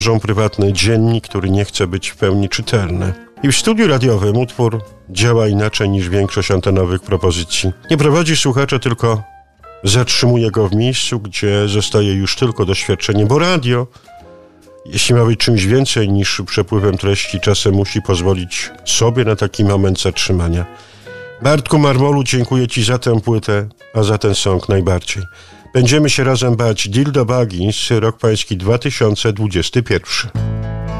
prywatny dziennik, który nie chce być w pełni czytelny. I w studiu radiowym utwór działa inaczej niż większość antenowych propozycji. Nie prowadzi słuchacza, tylko zatrzymuje go w miejscu, gdzie zostaje już tylko doświadczenie, bo radio, jeśli ma być czymś więcej niż przepływem treści, czasem musi pozwolić sobie na taki moment zatrzymania. Bartku Marmolu, dziękuję Ci za tę płytę, a za ten song najbardziej. Będziemy się razem bać. Dildo Baggins, rok pański 2021.